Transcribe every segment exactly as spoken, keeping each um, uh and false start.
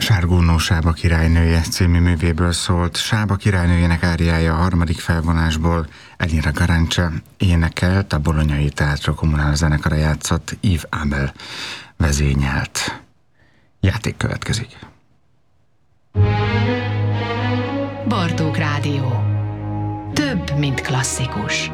Sárgónó Sába királynője című művéből szólt. Sába királynőjének áriája a harmadik felvonásból Elira Garancsa énekelt, a Bolonyai Teátro Kommunál zenekara játszott, Yves Abel vezényelt. Játék következik. Bartók Rádió. Több, mint klasszikus.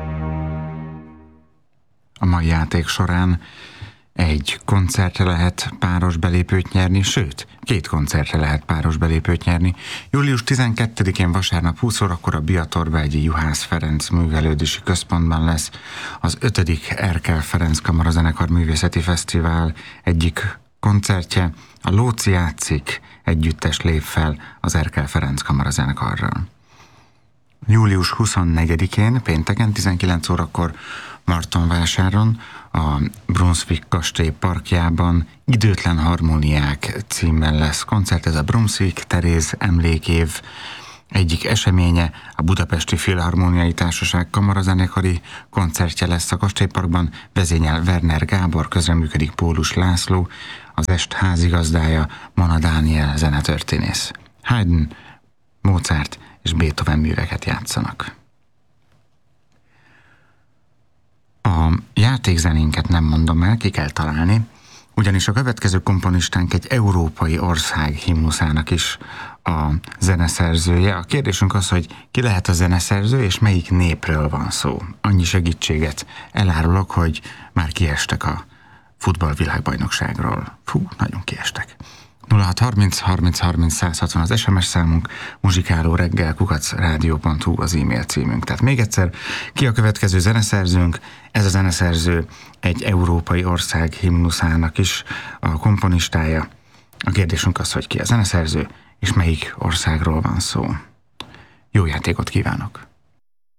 A mai játék során egy koncertre lehet páros belépőt nyerni, sőt, két koncertre lehet páros belépőt nyerni. július tizenkettedikén vasárnap húsz órakor a Biatorbágyi Juhász Ferenc Művelődési Központban lesz az ötödik Erkel Ferenc Kamarazenekar Művészeti Fesztivál egyik koncertje. A Lóci játszik együttes lép fel az Erkel Ferenc Kamarazenekarral. július huszonnegyedikén, pénteken tizenkilenc órakor Martonvásáron, a Brunswick kastély parkjában Időtlen harmóniák címmel lesz koncert. Ez a Brunswick Teréz emlékév egyik eseménye, a Budapesti Filharmoniai Társaság kamarazenekari koncertje lesz a kastélyparkban, vezényel Werner Gábor, közreműködik Pólus László, az est házigazdája Mana Dániel zenetörténész. Haydn, Mozart és Beethoven műveket játszanak. A játékzenénket nem mondom el, ki kell találni, ugyanis a következő komponistánk egy európai ország himnuszának is a zeneszerzője. A kérdésünk az, hogy ki lehet a zeneszerző, és melyik népről van szó. Annyi segítséget elárulok, hogy már kiestek a futballvilágbajnokságról. Fú, nagyon kiestek. nulla hat harminc harminc harminc száz hatvan az es em es számunk, muzsikáló reggel kukac rádió pont hu az e-mail címünk. Tehát még egyszer, ki a következő zeneszerzőnk? Ez a zeneszerző egy európai ország himnuszának is a komponistája. A kérdésünk az, hogy ki a zeneszerző, és melyik országról van szó. Jó játékot kívánok!